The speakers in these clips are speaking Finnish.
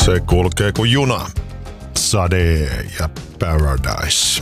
Se kulkee kuin juna. Sade ja Paradise.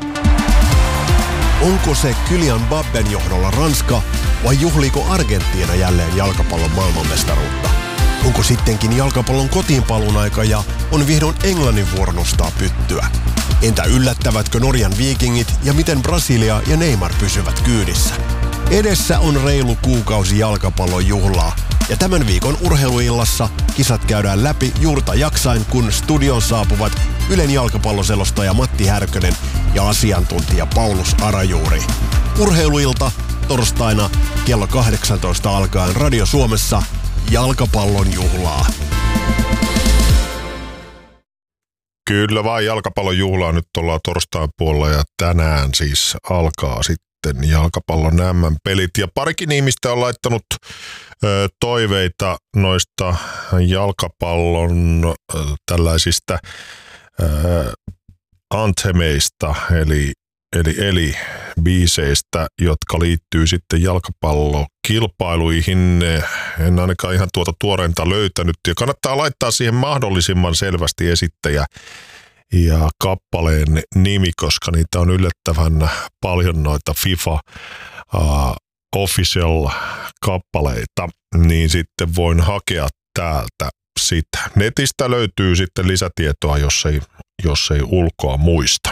Onko se Kylian Mbappen johdolla Ranska vai juhliiko Argentiina jälleen jalkapallon maailmanmestaruutta? Onko sittenkin jalkapallon kotiinpaluun aika ja on vihdoin Englannin vuoro nostaa pyttyä? Entä yllättävätkö Norjan Vikingit ja miten Brasilia ja Neymar pysyvät kyydissä? Edessä on reilu kuukausi jalkapallon juhlaa ja tämän viikon urheiluillassa kisat käydään läpi juurta jaksain, kun studioon saapuvat Ylen jalkapalloselostaja Matti Härkönen ja asiantuntija Paulus Arajuuri. Urheiluilta torstaina kello 18 alkaen Radio Suomessa jalkapallon juhlaa. Kyllä vaan jalkapallon juhlaa. Nyt ollaan torstain puolella ja tänään siis alkaa sitten jalkapallon MM-pelit. Ja parikin ihmistä on laittanut toiveita noista jalkapallon tällaisista anthemeista, eli biiseistä, jotka liittyy sitten jalkapallokilpailuihin. En ainakaan ihan tuota tuoreinta löytänyt. Ja kannattaa laittaa siihen mahdollisimman selvästi esittäjä ja kappaleen nimi, koska niitä on yllättävän paljon noita FIFA official-kappaleita, niin sitten voin hakea täältä sitä. Netistä löytyy sitten lisätietoa, jos ei ulkoa muista.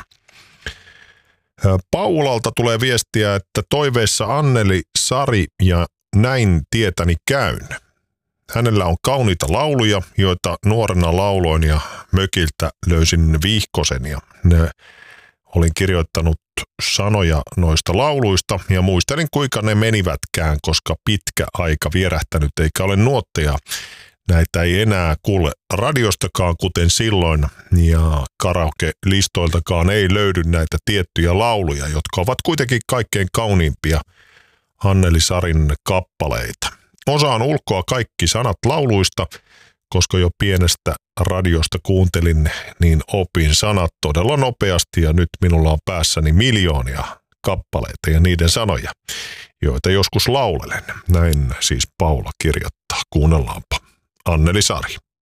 Paulalta tulee viestiä, että toiveissa Anneli Sari ja Näin tietäni käyn. Hänellä on kauniita lauluja, joita nuorena lauloin ja mökiltä löysin vihkosen ja olin kirjoittanut sanoja noista lauluista ja muistelin kuinka ne menivätkään, koska pitkä aika vierähtänyt eikä ole nuotteja. Näitä ei enää kuule radiostakaan kuten silloin ja karaoke-listoiltakaan ei löydy näitä tiettyjä lauluja, jotka ovat kuitenkin kaikkein kauniimpia Anneli Sarin kappaleita. Osaan ulkoa kaikki sanat lauluista, koska jo pienestä radiosta kuuntelin, niin opin sanat todella nopeasti ja nyt minulla on päässäni miljoonia kappaleita ja niiden sanoja, joita joskus laulelen. Näin siis Paula kirjoittaa. Kuunnellaanpa. Anneli Sari.